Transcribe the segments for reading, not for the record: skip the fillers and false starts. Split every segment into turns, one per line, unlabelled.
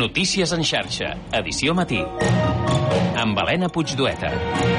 Notícies en xarxa, edició matí. Amb Helena Puigdueta.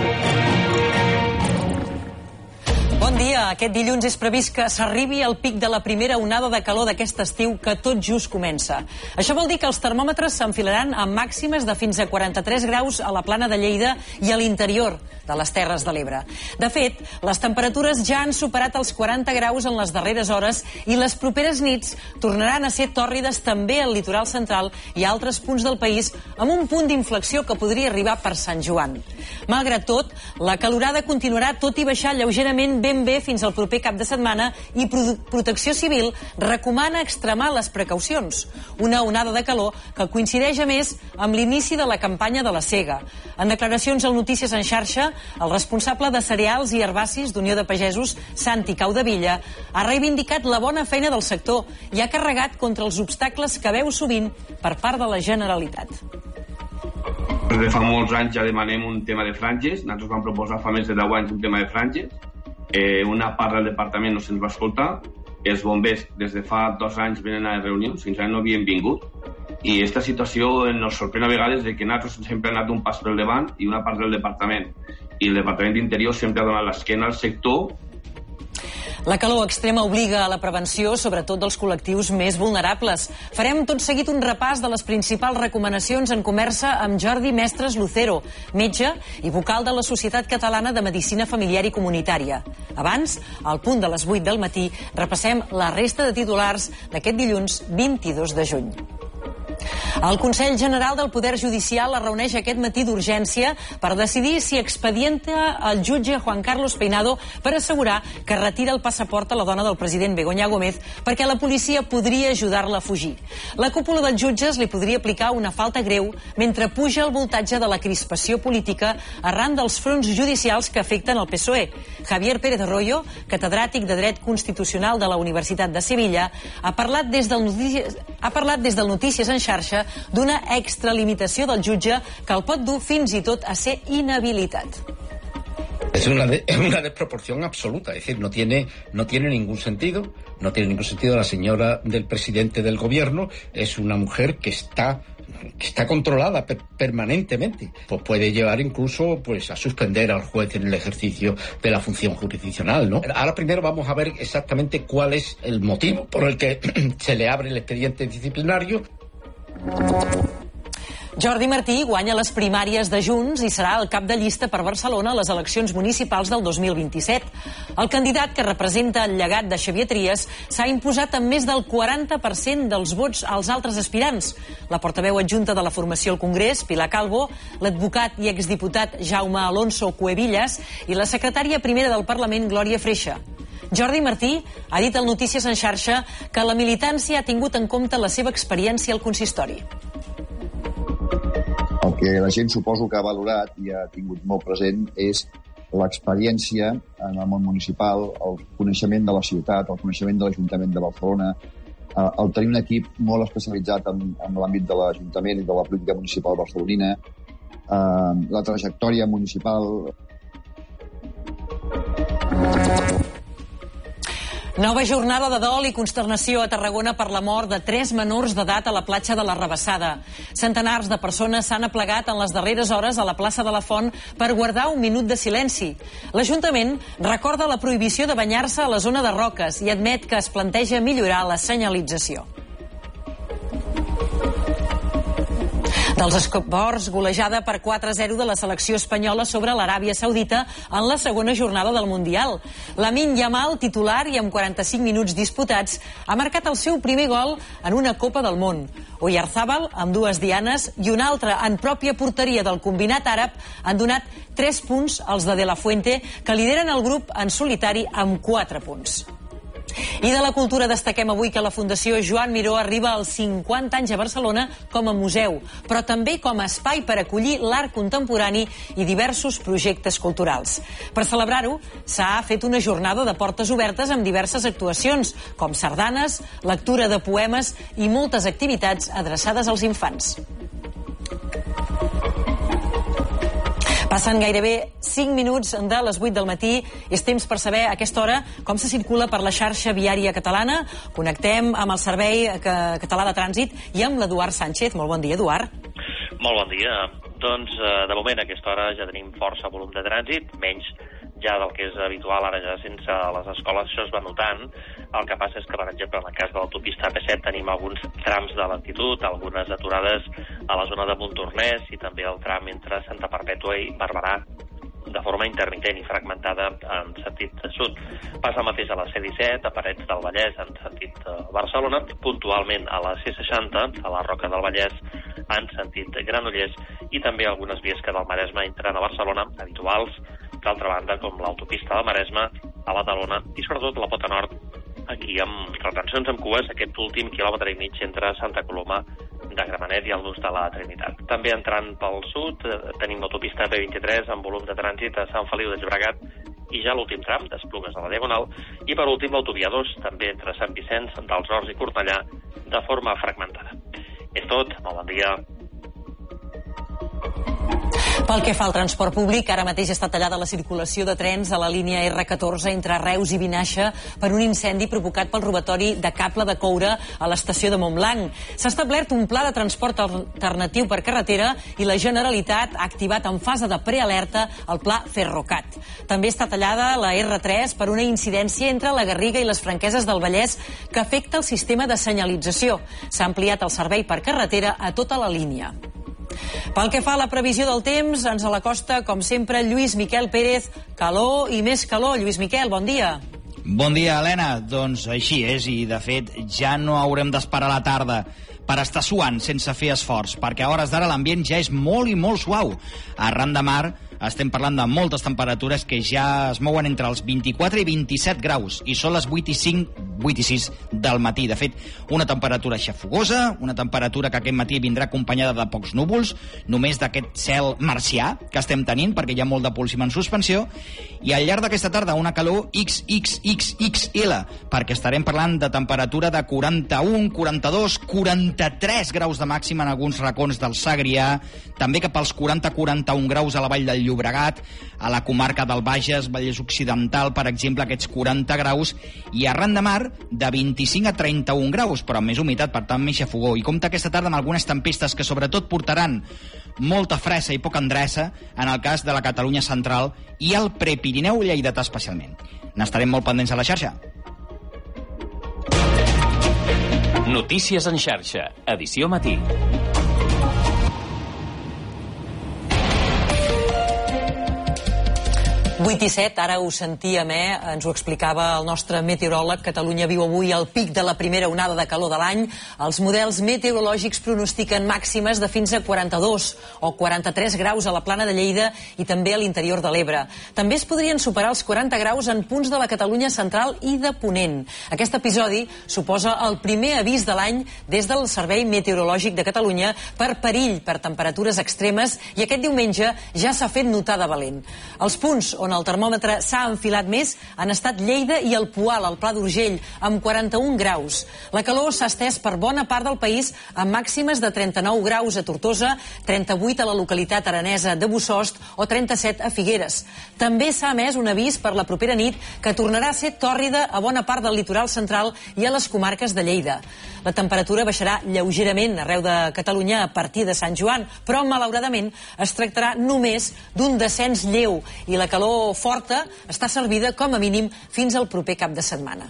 Bon dia. Aquest dilluns és previst que s'arribi al pic de la primera onada de calor d'aquest estiu que tot just comença. Això vol dir que els termòmetres s'enfilaran amb màximes de fins a 43 graus a la plana de Lleida i a l'interior de les Terres de l'Ebre. De fet, les temperatures ja han superat els 40 graus en les darreres hores i les properes nits tornaran a ser tòrrides també al litoral central i a altres punts del país, amb un punt d'inflexió que podria arribar per Sant Joan. Malgrat tot, la calorada continuarà tot i baixar lleugerament ben bé fins al proper cap de setmana i Protecció Civil recomana extremar les precaucions. Una onada de calor que coincideix a més amb l'inici de la campanya de la sega. En declaracions al Notícies en xarxa, el responsable de cereals i herbacis d'Unió de Pagesos, Santi Caudevilla, ha reivindicat la bona feina del sector i ha carregat contra els obstacles que veu sovint per part de la Generalitat.
Des de fa molts anys ja demanem un tema de franges. Nosaltres vam proposar fa més de 10 anys un tema de franges. Una part del departament no se'ns va escoltar. Els bombers des de fa 2 anys venen a les reunions, fins ara no havien vingut. I aquesta situació ens sorprèn a vegades de que nosaltres sempre hem anat un pas pel davant i una part del departament. I el Departament d'Interior sempre ha donat l'esquena al sector.
La calor extrema obliga a la prevenció, sobretot dels col·lectius més vulnerables. Farem tot seguit un repàs de les principals recomanacions en conversa amb Jordi Mestres Lucero, metge i vocal de la Societat Catalana de Medicina Familiar i Comunitària. Abans, al punt de les 8 del matí, repassem la resta de titulars d'aquest dilluns 22 de juny. El Consell General del Poder Judicial es reuneix aquest matí d'urgència per decidir si expedienta el jutge Juan Carlos Peinado per assegurar que retira el passaport a la dona del president Begoña Gómez perquè la policia podria ajudar-la a fugir. La cúpula dels jutges li podria aplicar una falta greu mentre puja el voltatge de la crispació política arran dels fronts judicials que afecten el PSOE. Javier Pérez Royo, catedràtic de Dret Constitucional de la Universitat de Sevilla, ha parlat des del Notícies en xarxa d'una extralimitació del jutge que el pot dur fins i tot a ser inhabilitat.
Es una desproporción absoluta, es decir, no tiene ningún sentido, la señora del presidente del gobierno es una mujer que está controlada permanentemente, pues puede llevar incluso a suspender al juez en el ejercicio de la función jurisdiccional, ¿no? Ahora primero vamos a ver exactamente cuál es el motivo por el que se le abre el expediente disciplinario.
Jordi Martí guanya les primàries de Junts i serà el cap de llista per Barcelona a les eleccions municipals del 2027. El candidat que representa el llegat de Xavier Trias s'ha imposat amb més del 40% dels vots als altres aspirants. La portaveu adjunta de la formació al Congrés, Pilar Calvo, l'advocat i exdiputat Jaume Alonso Cuevillas i la secretària primera del Parlament, Glòria Freixa. Jordi Martí ha dit al Notícies en xarxa que la militància ha tingut en compte la seva experiència al consistori.
El que la gent suposo que ha valorat i ha tingut molt present és l'experiència en el món municipal, el coneixement de la ciutat, el coneixement de l'Ajuntament de Barcelona, el tenir un equip molt especialitzat en l'àmbit de l'Ajuntament i de la política municipal barcelonina, la trajectòria municipal.
Nova jornada de dol i consternació a Tarragona per la mort de 3 menors d'edat a la platja de la Rabassada. Centenars de persones s'han aplegat en les darreres hores a la plaça de la Font per guardar un minut de silenci. L'Ajuntament recorda la prohibició de banyar-se a la zona de roques i admet que es planteja millorar la senyalització. Dels esports, golejada per 4-0 de la selecció espanyola sobre l'Aràbia Saudita en la segona jornada del Mundial. Lamine Yamal, titular i amb 45 minuts disputats, ha marcat el seu primer gol en una Copa del Món. Oyarzábal, amb 2 dianes, i un altre en pròpia porteria del combinat àrab, han donat 3 punts als de La Fuente, que lideren el grup en solitari amb 4 punts. I de la cultura destaquem avui que la Fundació Joan Miró arriba als 50 anys a Barcelona com a museu, però també com a espai per acollir l'art contemporani i diversos projectes culturals. Per celebrar-ho, s'ha fet una jornada de portes obertes amb diverses actuacions, com sardanes, lectura de poemes i moltes activitats adreçades als infants. Passen gairebé 5 minuts de les 8 del matí. És temps per saber a aquesta hora com se circula per la xarxa viària catalana. Connectem amb el Servei Català de Trànsit i amb l'Eduard Sánchez. Molt bon dia, Eduard.
Molt bon dia. Doncs, de moment, a aquesta hora ja tenim força volum de trànsit, menys ja del que és habitual, ara ja sense les escoles això es va notant. El que passa és que, per exemple, en el cas de l'autopista AP7 tenim alguns trams de lentitud, algunes aturades a la zona de Montornès i també el tram entre Santa Perpètua i Barberà de forma intermitent i fragmentada en sentit sud. Passa el mateix a la C-17, a Parets del Vallès en sentit Barcelona, puntualment a la C-60, a la Roca del Vallès en sentit Granollers, i també algunes vies que del Maresme entren a Barcelona, habituals, d'altra banda, com l'autopista del Maresme, a Badalona i sobretot la Pota Nord, aquí amb retencions amb cues, aquest últim quilòmetre i mig entre Santa Coloma de Gramenet i el nus de la Trinitat. També entrant pel sud tenim l'autopista B23 amb volum de trànsit a Sant Feliu de Llobregat i ja l'últim tram d'Esplugues a la Diagonal, i per últim l'autovia 2 també entre Sant Vicenç dels Horts i Cornellà de forma fragmentada. És tot, molt bon dia.
Pel que fa al transport públic, ara mateix està tallada la circulació de trens a la línia R14 entre Reus i Vinaixa per un incendi provocat pel robatori de cable de coure a l'estació de Montblanc. S'ha establert un pla de transport alternatiu per carretera i la Generalitat ha activat en fase de prealerta el pla Ferrocat. També està tallada la R3 per una incidència entre la Garriga i les Franqueses del Vallès que afecta el sistema de senyalització. S'ha ampliat el servei per carretera a tota la línia. Pel que fa a la previsió del temps, ens l'acosta, com sempre, Lluís Miquel Pérez. Calor i més calor. Lluís Miquel, bon dia.
Bon dia, Helena. Doncs així és, i de fet ja no haurem d'esperar la tarda per estar suant sense fer esforç, perquè a hores d'ara l'ambient ja és molt i molt suau. Arran de mar estem parlant de moltes temperatures que ja es mouen entre els 24 i 27 graus, i són les 8 i 6 del matí. De fet, una temperatura xafogosa, una temperatura que aquest matí vindrà acompanyada de pocs núvols, només d'aquest cel marcià que estem tenint, perquè hi ha molt de púlsim en suspensió, i al llarg d'aquesta tarda una calor XXXXL, perquè estarem parlant de temperatura de 41, 42, 43 graus de màxima en alguns racons del Segrià, també cap als 40-41 graus a la vall del Llobregat, a la comarca del Bages, Vallès Occidental, per exemple, aquests 40 graus, i arran de mar de 25 a 31 graus, però amb més humitat, per tant més xafogó. I compta aquesta tarda amb algunes tempestes que sobretot portaran molta fressa i poca endreça en el cas de la Catalunya central i el Prepirineu lleidatà especialment. N'estarem molt pendents a la xarxa.
Notícies en xarxa, edició matí.
8 i 7, ara ho sentíem, ens ho explicava el nostre meteoròleg. Catalunya viu avui el pic de la primera onada de calor de l'any. Els models meteorològics pronostiquen màximes de fins a 42 o 43 graus a la Plana de Lleida i també a l'interior de l'Ebre. També es podrien superar els 40 graus en punts de la Catalunya central i de Ponent. Aquest episodi suposa el primer avís de l'any des del Servei Meteorològic de Catalunya per perill per temperatures extremes, i aquest diumenge ja s'ha fet notar de valent. Els punts on el termòmetre s'ha enfilat més han estat Lleida i el Poal, al Pla d'Urgell, amb 41 graus. La calor s'ha estès per bona part del país amb màximes de 39 graus a Tortosa, 38 a la localitat aranesa de Bussost o 37 a Figueres. També s'ha emès un avís per la propera nit que tornarà a ser tòrrida a bona part del litoral central i a les comarques de Lleida. La temperatura baixarà lleugerament arreu de Catalunya a partir de Sant Joan, però malauradament es tractarà només d'un descens lleu i la calor forta està servida com a mínim fins al proper cap de setmana.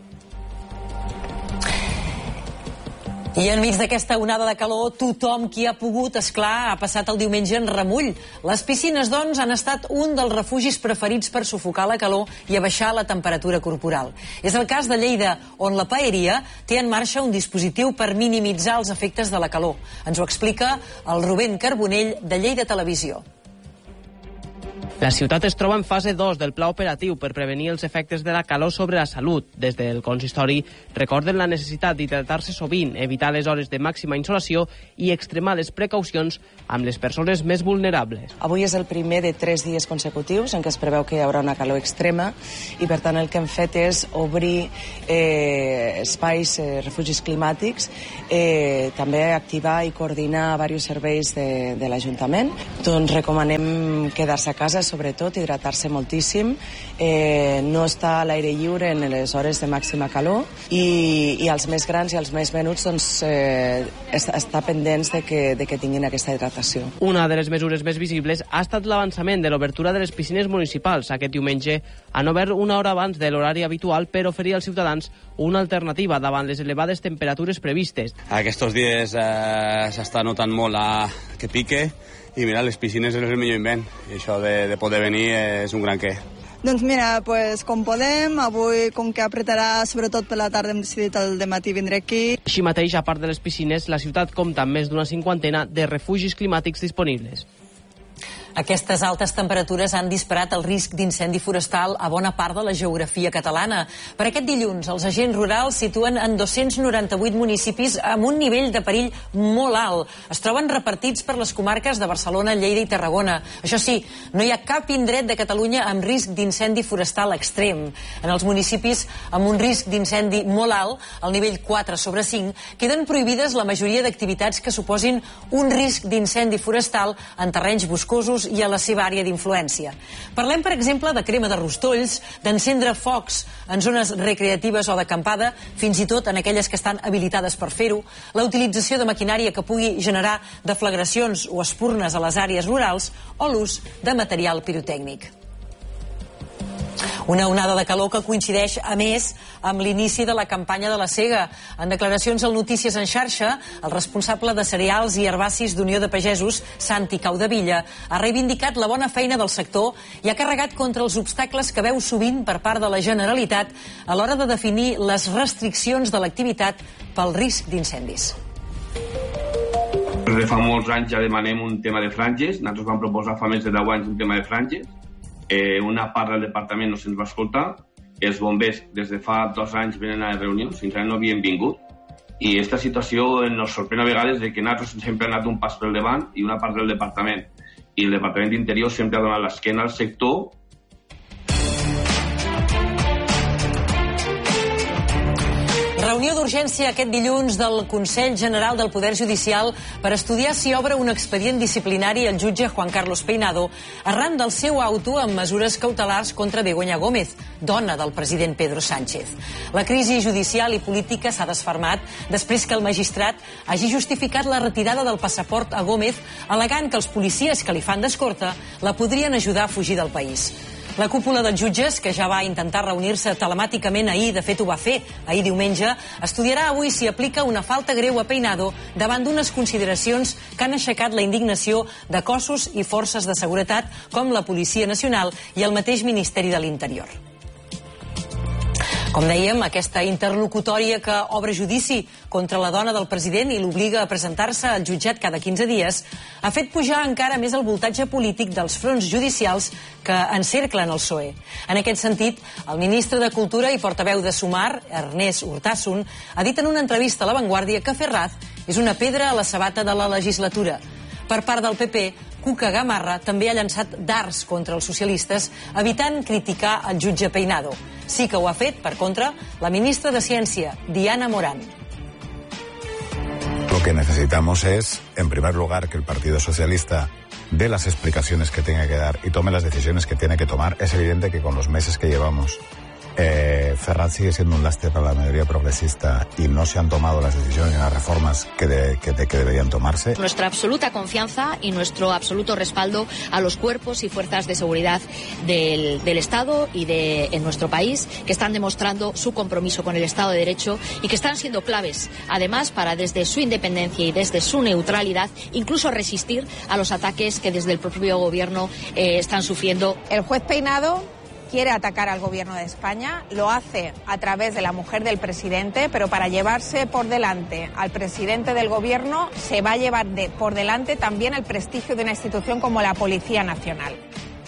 I enmig d'aquesta onada de calor, tothom qui ha pogut, esclar, ha passat el diumenge en remull. Les piscines, doncs, han estat un dels refugis preferits per sufocar la calor i abaixar la temperatura corporal. És el cas de Lleida, on la Paeria té en marxa un dispositiu per minimitzar els efectes de la calor. Ens ho explica el Rubén Carbonell, de Lleida Televisió.
La ciutat es troba en fase 2 del pla operatiu per prevenir els efectes de la calor sobre la salut. Des del consistori recorden la necessitat d'hidratar-se sovint, evitar les hores de màxima insolació i extremar les precaucions amb les persones més vulnerables.
Avui és el primer de 3 dies consecutius en què es preveu que hi haurà una calor extrema i, per tant, el que hem fet és obrir espais, refugis climàtics, també activar i coordinar diversos serveis de l'Ajuntament. Doncs recomanem quedar-se a casa, sobretot hidratar-se moltíssim, no estar a l'aire lliure en les hores de màxima calor i els més grans i els més menuts doncs, estar pendents de que tinguin aquesta hidratació.
Una de les mesures més visibles ha estat l'avançament de l'obertura de les piscines municipals. Aquest diumenge han obert una hora abans de l'horari habitual per oferir als ciutadans una alternativa davant les elevades temperatures previstes.
Aquests dies s'està notant molt que pique i mira, les piscines és el millor invent i això de poder venir és un gran què.
Doncs mira, com podem, avui com que apretarà sobretot per la tarda hem decidit el dematí vindre aquí.
Així mateix, a part de les piscines, la ciutat compta amb més d'una 50 de refugis climàtics disponibles.
Aquestes altes temperatures han disparat el risc d'incendi forestal a bona part de la geografia catalana. Per aquest dilluns, els agents rurals situen en 298 municipis amb un nivell de perill molt alt. Es troben repartits per les comarques de Barcelona, Lleida i Tarragona. Això sí, no hi ha cap indret de Catalunya amb risc d'incendi forestal extrem. En els municipis amb un risc d'incendi molt alt, al nivell 4/5, queden prohibides la majoria d'activitats que suposin un risc d'incendi forestal en terrenys boscosos i a la seva àrea d'influència. Parlem, per exemple, de crema de rostolls, d'encendre focs en zones recreatives o d'acampada, fins i tot en aquelles que estan habilitades per fer-ho, la utilització de maquinària que pugui generar deflagracions o espurnes a les àrees rurals o l'ús de material pirotècnic. Una onada de calor que coincideix, a més, amb l'inici de la campanya de la sega. En declaracions al Notícies en xarxa, el responsable de cereals i herbacis d'Unió de Pagesos, Santi Caudevilla, ha reivindicat la bona feina del sector i ha carregat contra els obstacles que veu sovint per part de la Generalitat a l'hora de definir les restriccions de l'activitat pel risc d'incendis.
Des de fa molts anys ja demanem un tema de franges. Nosaltres vam proposar fa més de 10 anys un tema de franges. Una part del departament no se'ns va escoltar, els bombers des de fa 2 anys venen a reunions, fins ara no havien vingut, i aquesta situació ens sorprèn a vegades de que nosaltres sempre hem anat un pas pel davant i una part del departament, i el Departament d'Interior sempre ha donat l'esquena al sector.
Reunió d'urgència aquest dilluns del Consell General del Poder Judicial per estudiar si obre un expedient disciplinari al jutge Juan Carlos Peinado arran del seu auto amb mesures cautelars contra Begoña Gómez, dona del president Pedro Sánchez. La crisi judicial i política s'ha desfermat després que el magistrat hagi justificat la retirada del passaport a Gómez al·legant que els policies que li fan d'escorta la podrien ajudar a fugir del país. La cúpula dels jutges, que ja va intentar reunir-se telemàticament ahir, de fet ho va fer ahir diumenge, estudiarà avui si aplica una falta greu a Peinado davant d'unes consideracions que han aixecat la indignació de cossos i forces de seguretat com la Policia Nacional i el mateix Ministeri de l'Interior. Com dèiem, aquesta interlocutòria que obre judici contra la dona del president i l'obliga a presentar-se al jutjat cada 15 dies ha fet pujar encara més el voltatge polític dels fronts judicials que encerclen el PSOE. En aquest sentit, el ministre de Cultura i portaveu de Sumar, Ernest Urtasun, ha dit en una entrevista a La Vanguardia que Ferraz és una pedra a la sabata de la legislatura. Per part del PP, Cuca Gamarra també ha llançat dards contra els socialistes, evitant criticar el jutge Peinado. Sí que ho ha fet, per contra, la ministra de Ciència, Diana Morán.
Lo que necesitamos es, en primer lugar, que el Partido Socialista dé las explicaciones que tenga que dar y tome las decisiones que tiene que tomar. Es evidente que con los meses que llevamos, Ferraz sigue siendo un lastre para la mayoría progresista y no se han tomado las decisiones y las reformas que deberían tomarse.
Nuestra absoluta confianza y nuestro absoluto respaldo a los cuerpos y fuerzas de seguridad del Estado y en nuestro país, que están demostrando su compromiso con el Estado de Derecho y que están siendo claves, además, para desde su independencia y desde su neutralidad, incluso resistir a los ataques que desde el propio gobierno están sufriendo.
El juez Peinado quiere atacar al gobierno de España, lo hace a través de la mujer del presidente, pero para llevarse por delante al presidente del gobierno se va a llevar por delante también el prestigio de una institución como la Policía Nacional.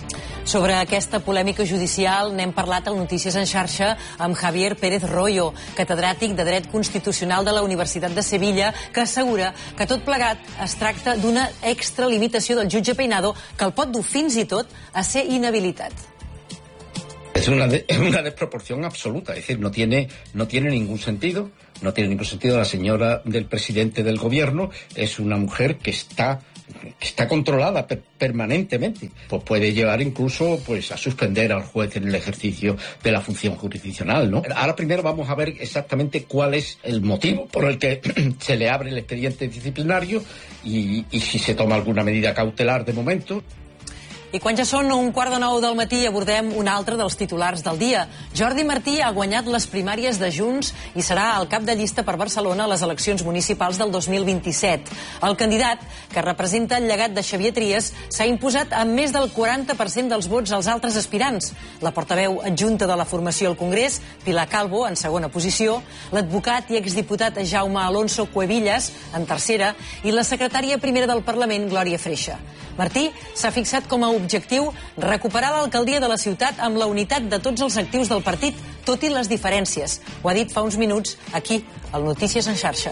Sobre aquesta polèmica judicial n'hem parlat al Notícies en xarxa amb Javier Pérez Royo, catedràtic de Dret Constitucional de la Universitat de Sevilla, que assegura que tot plegat es tracta d'una extralimitació del jutge Peinado que el pot dur fins i tot a ser inhabilitat.
Es una desproporción absoluta, es decir, no tiene ningún sentido. No tiene ningún sentido. La señora del presidente del gobierno es una mujer que está controlada permanentemente. Pues puede llevar incluso a suspender al juez en el ejercicio de la función jurisdiccional, ¿no? Ahora primero vamos a ver exactamente cuál es el motivo por el que se le abre el expediente disciplinario y si se toma alguna medida cautelar de momento.
I quan ja són 8:45 del matí abordem un altre dels titulars del dia. Jordi Martí ha guanyat les primàries de Junts i serà el cap de llista per Barcelona a les eleccions municipals del 2027. El candidat, que representa el llegat de Xavier Trias, s'ha imposat amb més del 40% dels vots als altres aspirants. La portaveu adjunta de la formació al Congrés, Pilar Calvo, en segona posició, l'advocat i exdiputat Jaume Alonso Cuevillas, en tercera, i la secretària primera del Parlament, Glòria Freixa. Martí s'ha fixat com a objectiu recuperar l'alcaldia de la ciutat amb la unitat de tots els actius del partit, tot i les diferències. Ho ha dit fa uns minuts aquí, al Notícies en xarxa.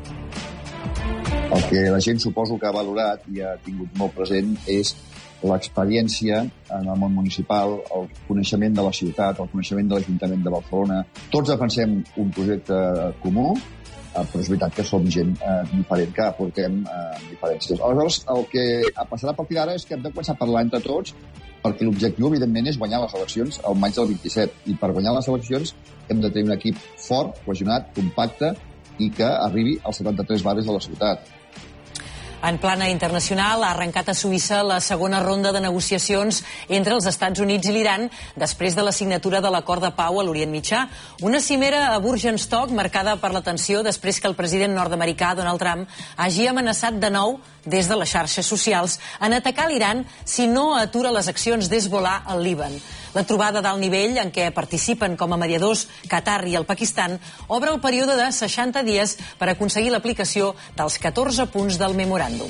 El que la gent suposo que ha valorat i ha tingut molt present és l'experiència en el món municipal, el coneixement de la ciutat, el coneixement de l'Ajuntament de Barcelona. Tots defensem un projecte comú, però és veritat que som gent diferent, que aportem diferències. Aleshores, el que passarà a partir d'ara és que hem de començar a parlar entre tots, perquè l'objectiu, evidentment, és guanyar les eleccions al maig del 27. I per guanyar les eleccions hem de tenir un equip fort, cohesionat, compacte i que arribi als 73 barris de la ciutat.
En plana internacional, ha arrencat a Suïssa la segona ronda de negociacions entre els Estats Units i l'Iran després de la signatura de l'acord de pau a l'Orient Mitjà. Una cimera a Burgenstock marcada per la tensió després que el president nord-americà Donald Trump hagi amenaçat de nou des de les xarxes socials en atacar l'Iran si no atura les accions d'Hezbollah al Líban. La trobada d'alt nivell, en què participen com a mediadors Qatar i el Pakistan, obre el període de 60 dies per aconseguir l'aplicació dels 14 punts del memoràndum.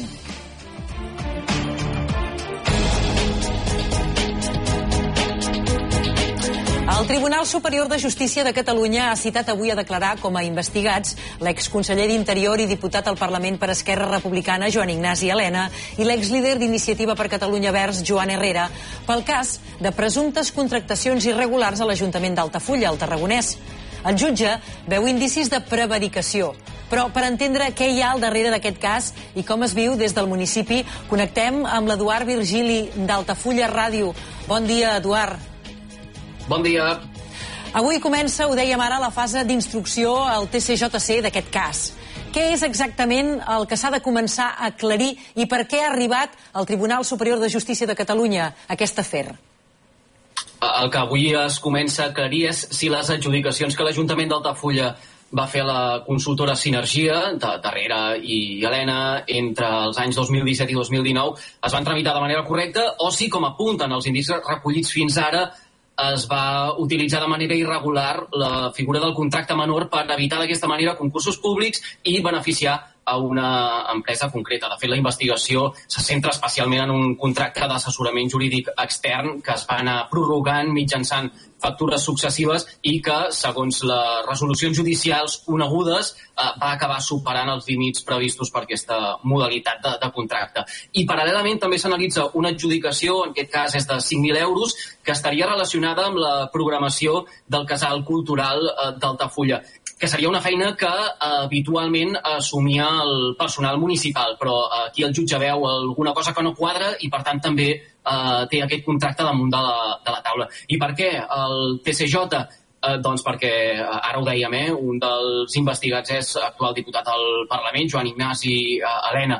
El Tribunal Superior de Justícia de Catalunya ha citat avui a declarar com a investigats l'exconseller d'Interior i diputat al Parlament per Esquerra Republicana, Joan Ignasi Elena, i l'exlíder d'Iniciativa per Catalunya Verds, Joan Herrera, pel cas de presumptes contractacions irregulars a l'Ajuntament d'Altafulla, al Tarragonès. El jutge veu indicis de prevaricació, però per entendre què hi ha al darrere d'aquest cas i com es viu des del municipi, connectem amb l'Eduard Virgili d'Altafulla Ràdio. Bon dia, Eduard.
Bon dia.
Avui comença, ho dèiem ara, la fase d'instrucció al TCJC d'aquest cas. Què és exactament el que s'ha de començar a aclarir i per què ha arribat al Tribunal Superior de Justícia de Catalunya aquest afer?
El que avui es comença a aclarir és si les adjudicacions que l'Ajuntament d'Altafulla va fer a la consultora Sinergia, Darrere i Helena, entre els anys 2017 i 2019, es van tramitar de manera correcta o si, com apunten els indicis recollits fins ara, es va utilitzar de manera irregular la figura del contracte menor per evitar d'aquesta manera concursos públics i beneficiar a una empresa concreta. De fet, la investigació se centra especialment en un contracte d'assessorament jurídic extern que es va anar prorrogant mitjançant factures successives i que, segons les resolucions judicials conegudes, va acabar superant els límits previstos per aquesta modalitat de contracte. I, paral·lelament, també s'analitza una adjudicació, en aquest cas és de 5.000 euros, que estaria relacionada amb la programació del Casal Cultural d'Altafulla, que seria una feina que habitualment assumia el personal municipal, però aquí el jutge veu alguna cosa que no quadra i, per tant, també té aquest contracte damunt de la taula. I per què el TCJ? Doncs perquè, ara ho dèiem, un dels investigats és actual diputat al Parlament, Joan Ignasi Elena,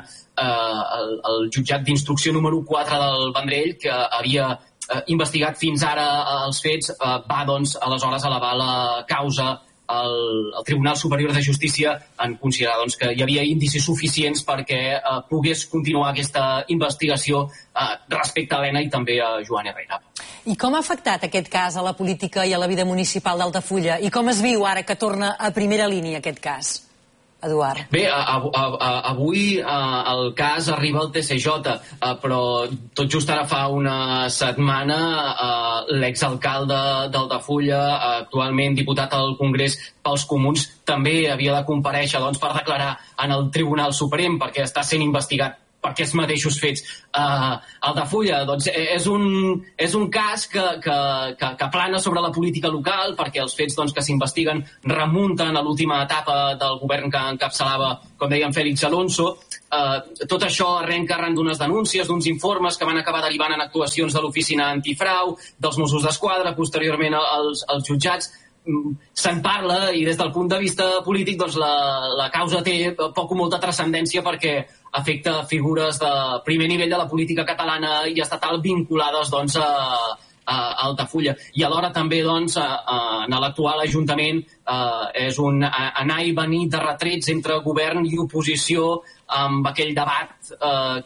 el jutjat d'instrucció número 4 del Vendrell, que havia investigat fins ara els fets, va, doncs, aleshores elevar la causa al Tribunal Superior de Justícia en considerar doncs, que hi havia indicis suficients perquè pogués continuar aquesta investigació respecte a Helena i també a Joan Herrera.
I com ha afectat aquest cas a la política i a la vida municipal d'Altafulla? I com es viu ara que torna a primera línia aquest cas? Eduard?
Bé, avui el cas arriba al TCJ, però tot just ara fa una setmana l'exalcalde d'Altafulla, actualment diputat al Congrés pels Comuns, també havia de comparèixer per declarar en el Tribunal Suprem perquè està sent investigat per aquests mateixos fets. Altafulla, doncs, és un cas que plana sobre la política local, perquè els fets que s'investiguen remunten a l'última etapa del govern que encapçalava, com dèiem, Félix Alonso. Tot això arrenca arran d'unes denúncies, d'uns informes que van acabar derivant en actuacions de l'oficina antifrau, dels Mossos d'Esquadra, posteriorment als jutjats. Se'n parla i des del punt de vista polític la causa té poc o molta transcendència perquè afecta figures de primer nivell de la política catalana i estatal vinculades a Altafulla. I alhora també en l'actual Ajuntament és un anar i venir de retrets entre govern i oposició amb aquell debat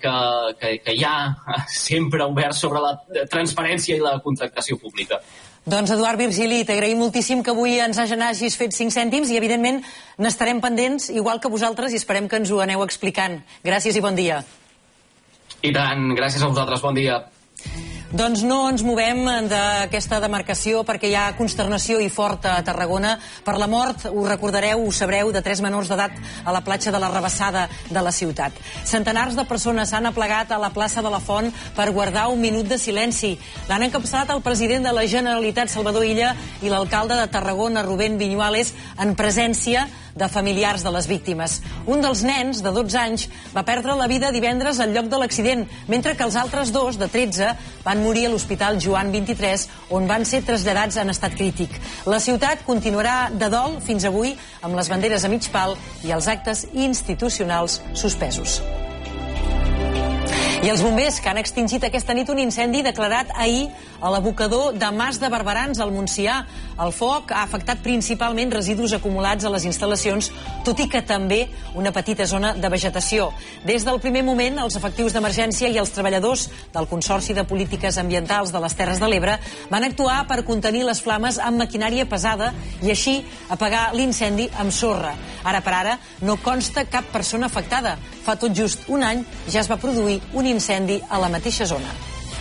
que hi ha sempre obert sobre la transparència i la contractació pública.
Doncs Eduard Virgili, t'agraïm moltíssim que avui ens hagis fet 5 cèntims i evidentment n'estarem pendents, igual que vosaltres, i esperem que ens ho aneu explicant. Gràcies i bon dia.
I tant, gràcies a vosaltres, bon dia.
Doncs no ens movem d'aquesta demarcació perquè hi ha consternació i forta a Tarragona per la mort, ho recordareu, ho sabreu, de 3 menors d'edat a la platja de la Rabassada de la ciutat. Centenars de persones s'han aplegat a la plaça de la Font per guardar un minut de silenci. L'han encapçalat el president de la Generalitat, Salvador Illa, i l'alcalde de Tarragona, Rubén Viñuales, en presència de familiars de les víctimes. Un dels nens, de 12 anys, va perdre la vida divendres al lloc de l'accident, mentre que els altres dos, de 13, van morir a l'Hospital Joan 23, on van ser traslladats en estat crític. La ciutat continuarà de dol fins avui amb les banderes a mig pal i els actes institucionals suspesos. I els bombers que han extingit aquesta nit un incendi declarat ahir a l'abocador de Mas de Barberans, al Montsià. El foc ha afectat principalment residus acumulats a les instal·lacions, tot i que també una petita zona de vegetació. Des del primer moment, els efectius d'emergència i els treballadors del Consorci de Polítiques Ambientals de les Terres de l'Ebre van actuar per contenir les flames amb maquinària pesada i així apagar l'incendi amb sorra. Ara per ara no consta cap persona afectada. Fa tot just un any ja es va produir un incendi a la mateixa zona.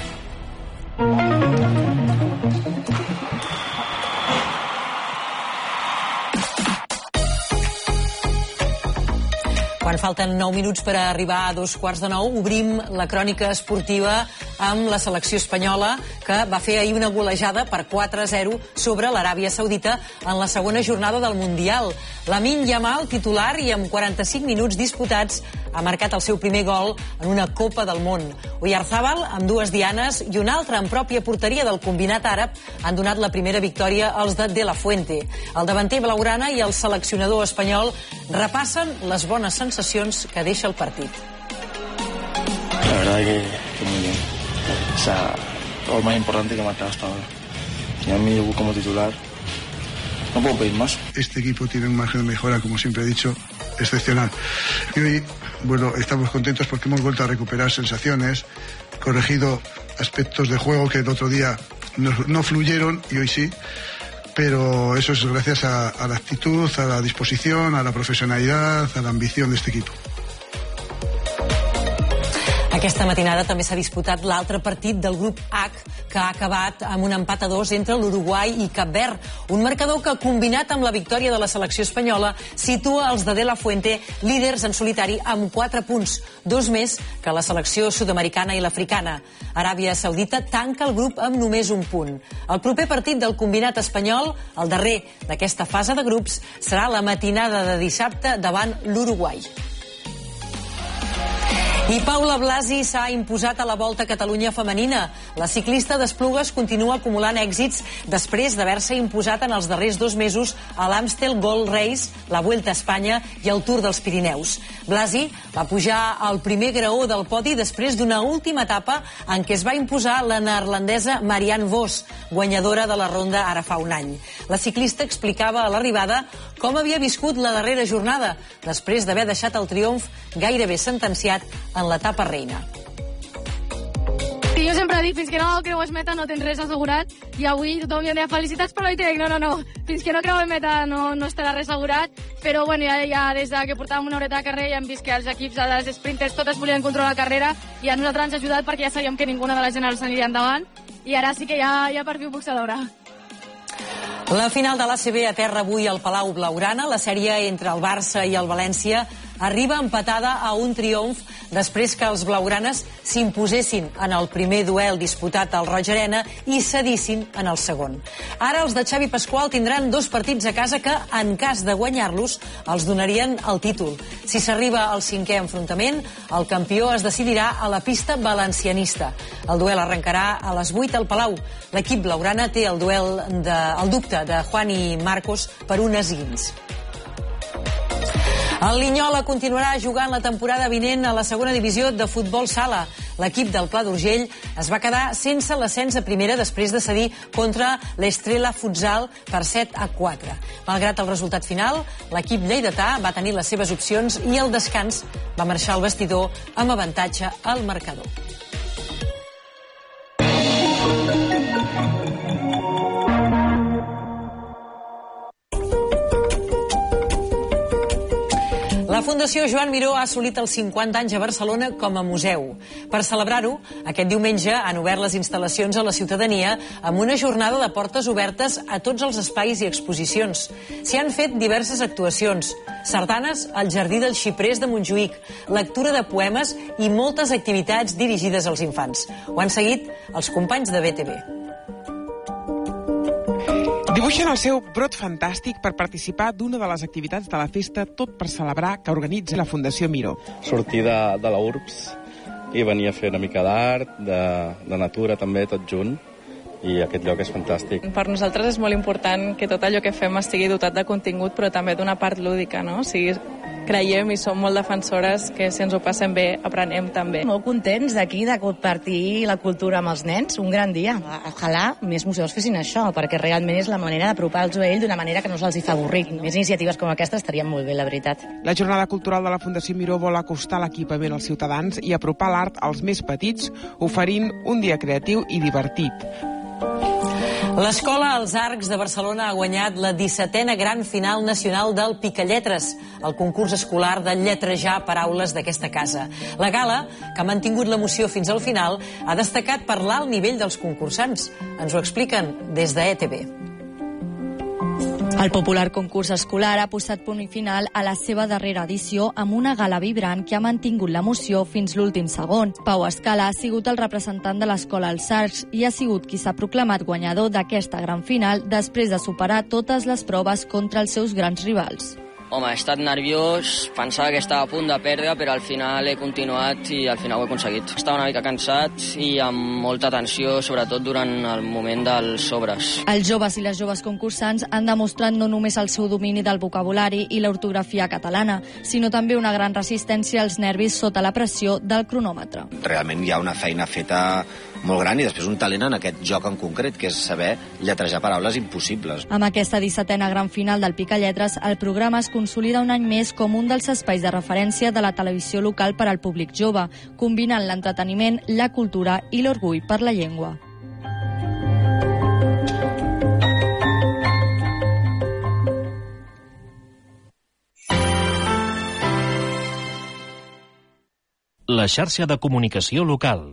Quan falten 9 minuts per arribar a 8:45, obrim la crònica esportiva amb la selecció espanyola, que va fer ahir una golejada per 4-0 sobre l'Aràbia Saudita en la segona jornada del Mundial. Lamine Yamal, titular i amb 45 minuts disputats, ha marcat el seu primer gol en una Copa del Món. Oyarzabal, amb 2 dianes, i un altre en pròpia porteria del combinat àrab, han donat la primera victòria als de La Fuente. El davanter blaugrana i el seleccionador espanyol repassen les bones sensacions que deixa el partit.
La verdad que muy bien. O sea, todo lo más importante que he marcado hasta ahora. Y a mi debut como titular, no puedo pedir más.
Este equipo tiene un margen de mejora, como siempre he dicho, excepcional. Y hoy, bueno, estamos contentos porque hemos vuelto a recuperar sensaciones, corregido aspectos de juego que el otro día no fluyeron y hoy sí. Pero eso es gracias a la actitud, a la disposición, a la profesionalidad, a la ambición de este equipo.
Aquesta matinada també s'ha disputat l'altre partit del grup H, que ha acabat amb un empat a 2 entre l'Uruguai i Cap Verd. Un marcador que, combinat amb la victòria de la selecció espanyola, situa els de La Fuente líders en solitari amb 4 punts, 2 més que la selecció sud-americana i l'africana. Aràbia Saudita tanca el grup amb només un punt. El proper partit del combinat espanyol, el darrer d'aquesta fase de grups, serà la matinada de dissabte davant l'Uruguai. I Paula Blasi s'ha imposat a la Volta a Catalunya femenina. La ciclista d'Esplugues continua acumulant èxits després d'haver-se imposat en els darrers 2 mesos a l'Amstel Gold Race, la Vuelta a Espanya i el Tour dels Pirineus. Blasi va pujar al primer graó del podi després d'una última etapa en què es va imposar la neerlandesa Marianne Vos, guanyadora de la ronda ara fa un any. La ciclista explicava a l'arribada com havia viscut la darrera jornada, després d'haver deixat el triomf gairebé sentenciat en l'etapa reina.
que jo sempre dic, fins que no creues meta no tens res assegurat, i avui tothom ja em deia felicitats per l'OIT, no, fins que no creues meta no estarà res assegurat, però bueno, ja des que portàvem una horeta de carrer ja hem vist que els equips, els sprinters, totes volien controlar la carrera, i a nosaltres ens ha ajudat perquè ja sabíem que ninguna de les generals aniria endavant, i ara sí que ja per fi ho puc celebrar.
La final de l'ACB aterra avui al Palau Blaugrana. La sèrie entre el Barça i el València arriba empatada a un triomf després que els blaugranes s'imposessin en el primer duel disputat al Roig Arena i cedissin en el segon. Ara els de Xavi Pasqual tindran 2 partits a casa que, en cas de guanyar-los, els donarien el títol. Si s'arriba al 5è enfrontament, el campió es decidirà a la pista valencianista. El duel arrencarà a les 8 al Palau. L'equip blaugrana té el dubte de Juani Marcos per un esguins. El Linyola continuarà jugant la temporada vinent a la segona divisió de futbol sala. L'equip del Pla d'Urgell es va quedar sense l'ascens a primera després de cedir contra l'Estrella Futsal per 7-4. Malgrat el resultat final, l'equip lleidatà va tenir les seves opcions i al descans va marxar al vestidor amb avantatge al marcador. La Fundació Joan Miró ha assolit els 50 anys a Barcelona com a museu. Per celebrar-ho, aquest diumenge han obert les instal·lacions a la ciutadania amb una jornada de portes obertes a tots els espais i exposicions. S'hi han fet diverses actuacions, sardanes al Jardí dels Xiprers de Montjuïc, lectura de poemes i moltes activitats dirigides als infants. Ho han seguit els companys de BTV.
Dibuixen el seu brot fantàstic per participar d'una de les activitats de la festa Tot per celebrar que organitza la Fundació Miró.
Sortir de la URBS i venir a fer una mica d'art, de natura també, tot junt, i aquest lloc és fantàstic.
Per nosaltres és molt important que tot allò que fem estigui dotat de contingut, però també d'una part lúdica, no? O sigui, creiem i som molt defensores que si ens ho passem bé, aprenem també.
Molt contents d'aquí de compartir la cultura amb els nens, un gran dia. Ojalà més museus fessin això, perquè realment és la manera d'apropar-los a ells d'una manera que no se'ls fa avorrir. Més iniciatives com aquesta estarien molt bé, la veritat.
La jornada cultural de la Fundació Miró vol acostar l'equipament als ciutadans i apropar l'art als més petits, oferint un dia creatiu i divertit.
L'Escola als Arcs de Barcelona ha guanyat la 17a Gran Final Nacional del Picalletres, el concurs escolar de lletrejar paraules d'aquesta casa. La gala, que ha mantingut l'emoció fins al final, ha destacat per l'alt nivell dels concursants. Ens ho expliquen des de ETV.
El popular concurs escolar ha posat punt i final a la seva darrera edició amb una gala vibrant que ha mantingut l'emoció fins l'últim segon. Pau Escala ha sigut el representant de l'Escola als Arcs i ha sigut qui s'ha proclamat guanyador d'aquesta gran final després de superar totes les proves contra els seus grans rivals.
Home, he estat nerviós, pensava que estava a punt de perdre, però al final he continuat i al final ho he aconseguit. Estava una mica cansat i amb molta tensió, sobretot durant el moment dels sobres.
Els joves i les joves concursants han demostrat no només el seu domini del vocabulari i l'ortografia catalana, sinó també una gran resistència als nervis sota la pressió del cronòmetre.
Realment hi ha una feina feta molt gran i després un talent en aquest joc en concret, que és saber lletrejar paraules impossibles.
Amb aquesta 17a gran final del Picalletres, el programa es consolida un any més com un dels espais de referència de la televisió local per al públic jove, combinant l'entreteniment, la cultura i l'orgull per la llengua.
La xarxa de comunicació local.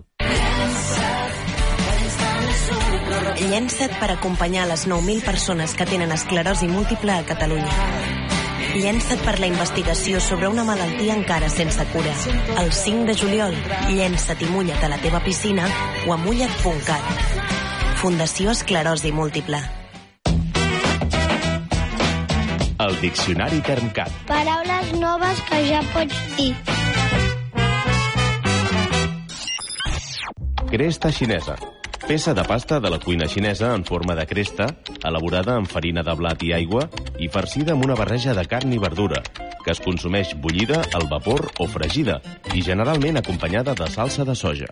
Llença't per acompanyar les 9.000 persones que tenen esclerosi múltiple a Catalunya. Llença't per la investigació sobre una malaltia encara sense cura. El 5 de juliol, llença't i mulla't a la teva piscina o a mulla't.cat. Fundació Esclerosi Múltiple.
El Diccionari Termcat.
Paraules noves que ja pots dir.
Cresta xinesa. Peça de pasta de la cuina xinesa en forma de cresta, elaborada amb farina de blat i aigua i farcida amb una barreja de carn i verdura, que es consumeix bullida, al vapor o fregida, i generalment acompanyada de salsa de soja.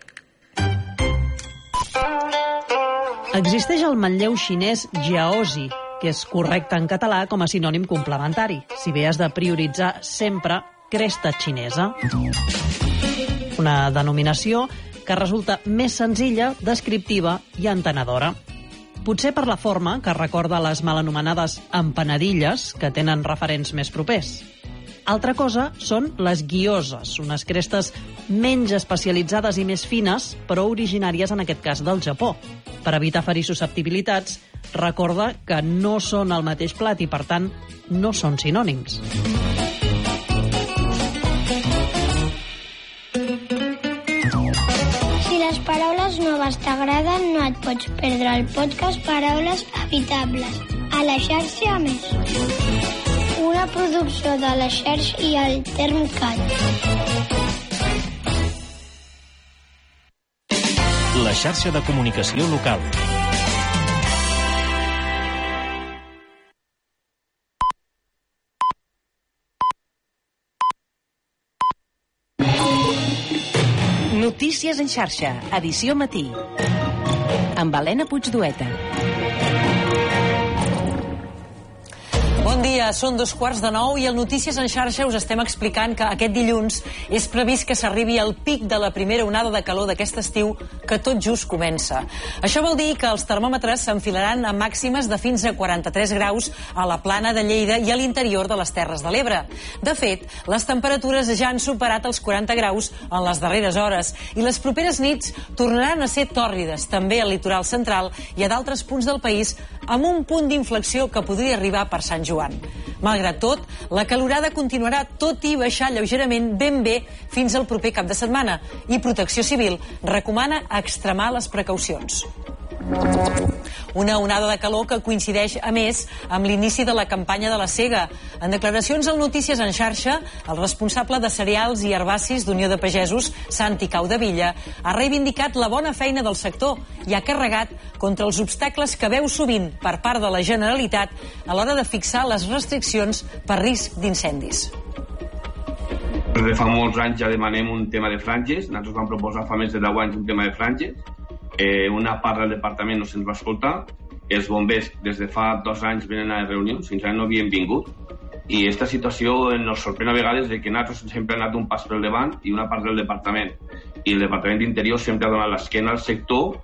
Existeix el manlleu xinès jiaozi, que és correcte en català com a sinònim complementari, si bé has de prioritzar sempre cresta xinesa. Una denominació que resulta més senzilla, descriptiva i entenedora. Potser per la forma, que recorda les mal anomenades empanadilles, que tenen referents més propers. Altra cosa són les guioses, unes crestes menys especialitzades i més fines, però originàries en aquest cas del Japó. Per evitar ferir susceptibilitats, recorda que no són el mateix plat i, per tant, no són sinònims.
Si les paraules noves t'agraden, no et pots perdre el podcast Paraules Habitables, a la xarxa Més. Una producció de la xarxa i el Termcat.
La xarxa de comunicació local.
Notícies en xarxa, edició matí. Amb Helena Puigdueta.
Bon dia, són 8:45 i al Notícies en xarxa us estem explicant que aquest dilluns és previst que s'arribi al pic de la primera onada de calor d'aquest estiu que tot just comença. Això vol dir que els termòmetres s'enfilaran a màximes de fins a 43 graus a la plana de Lleida i a l'interior de les Terres de l'Ebre. De fet, les temperatures ja han superat els 40 graus en les darreres hores i les properes nits tornaran a ser tòrrides, també al litoral central i a d'altres punts del país, amb un punt d'inflexió que podria arribar per Sant Joan. Malgrat tot, la calorada continuarà tot i baixar lleugerament ben bé fins al proper cap de setmana i Protecció Civil recomana extremar les precaucions. Una onada de calor que coincideix, a més, amb l'inici de la campanya de la sega. En declaracions al Notícies en xarxa, el responsable de cereals i herbacis d'Unió de Pagesos, Santi Caudevilla, ha reivindicat la bona feina del sector i ha carregat contra els obstacles que veu sovint per part de la Generalitat a l'hora de fixar les restriccions per risc d'incendis.
Des de fa molts anys ja demanem un tema de franges. Nosaltres vam proposar fa més de 10 anys un tema de franges. Una part del departament no se'ns va escoltar. Els bombers des de fa 2 anys venen a reunions, fins ara no havien vingut. I aquesta situació ens sorprèn a vegades de que nosaltres sempre hem anat un pas pel davant i una part del departament. I el Departament d'Interior sempre ha donat l'esquena al sector.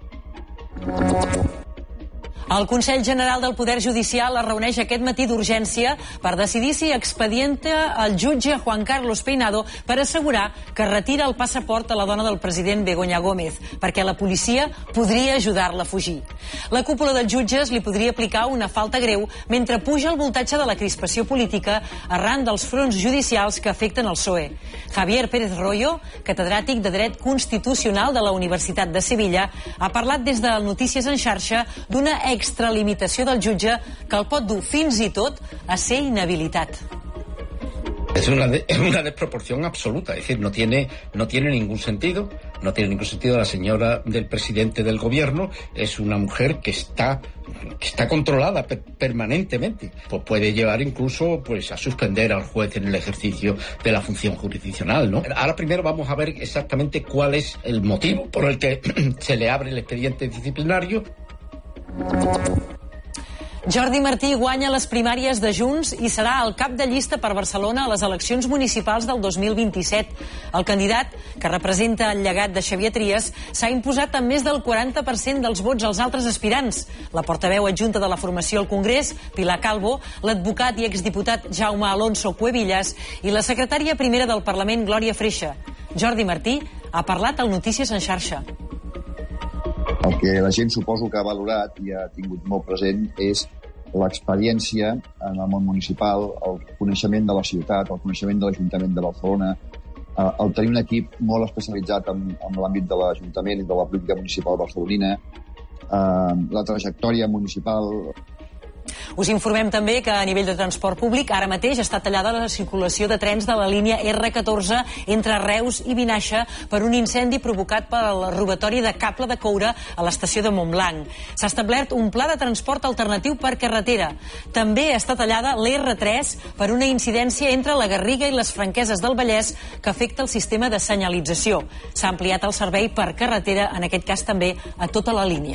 El Consell General del Poder Judicial es reuneix aquest matí d'urgència per decidir si expedienta el jutge Juan Carlos Peinado per assegurar que retira el passaport a la dona del president Begoña Gómez, perquè la policia podria ajudar-la a fugir. La cúpula dels jutges li podria aplicar una falta greu mentre puja el voltatge de la crispació política arran dels fronts judicials que afecten el PSOE. Javier Pérez Royo, catedràtic de Dret Constitucional de la Universitat de Sevilla, ha parlat des de Notícies en xarxa d'una extralimitació del jutge que el pot dur fins i tot a ser inhabilitat.
Es una desproporción absoluta, es decir, no tiene ningún sentido, la señora del presidente del gobierno es una mujer que está controlada permanentemente, pues puede llevar incluso a suspender al juez en el ejercicio de la función jurisdiccional, ¿no? Ahora primero vamos a ver exactamente cuál es el motivo por el que se le abre el expediente disciplinario.
Jordi Martí guanya les primàries de Junts i serà el cap de llista per Barcelona a les eleccions municipals del 2027. El candidat, que representa el llegat de Xavier Trias, s'ha imposat amb més del 40% dels vots als altres aspirants. La portaveu adjunta de la formació al Congrés, Pilar Calvo, l'advocat i exdiputat Jaume Alonso Cuevillas i la secretària primera del Parlament, Glòria Freixa. Jordi Martí ha parlat al Notícies en xarxa.
El que la gent suposo que ha valorat i ha tingut molt present és l'experiència en el món municipal, el coneixement de la ciutat, el coneixement de l'Ajuntament de Barcelona, el tenir un equip molt especialitzat en l'àmbit de l'Ajuntament i de la política municipal barcelonina, la trajectòria municipal.
Us informem també que a nivell de transport públic ara mateix està tallada la circulació de trens de la línia R14 entre Reus i Vinaixa per un incendi provocat pel robatori de cable de coure a l'estació de Montblanc. S'ha establert un pla de transport alternatiu per carretera. També està tallada l'R3 per una incidència entre la Garriga i les Franqueses del Vallès que afecta el sistema de senyalització. S'ha ampliat el servei per carretera, en aquest cas també a tota la línia.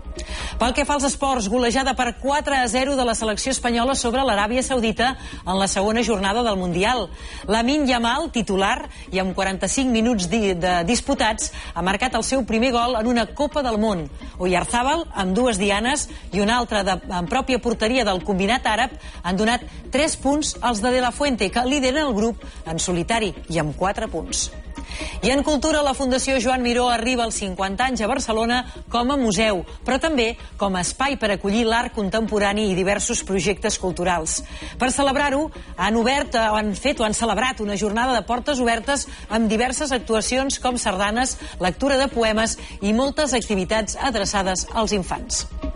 Pel que fa als esports, golejada per 4-0 de la selecció espanyola sobre l'Aràbia Saudita en la segona jornada del Mundial. Lamine Yamal, titular, i amb 45 minuts disputats, ha marcat el seu primer gol en una Copa del Món. Oyarzábal, amb 2 dianes, i una altra en pròpia porteria del combinat àrab, han donat 3 punts als de la Fuente, que lideren el grup en solitari i amb 4 punts. I en cultura, la Fundació Joan Miró arriba als 50 anys a Barcelona com a museu, però també com a espai per acollir l'art contemporani i diversos projectes culturals. Per celebrar-ho, han celebrat una jornada de portes obertes amb diverses actuacions com sardanes, lectura de poemes i moltes activitats adreçades als infants.